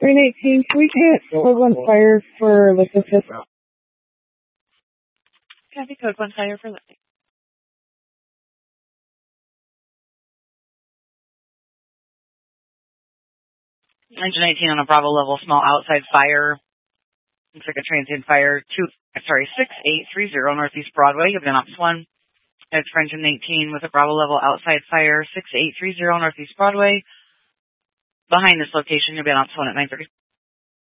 318, can we get code 1 fire for like the 5th? Kathy, code 1 fire for Lily. 19 on a Bravo level, small outside fire. Looks like a transient fire. 6830 Northeast Broadway. You'll be on Ops 1. It's French and 19 with a Bravo level outside fire. 6830 Northeast Broadway. Behind this location, you'll be on Ops 1 at 9:30.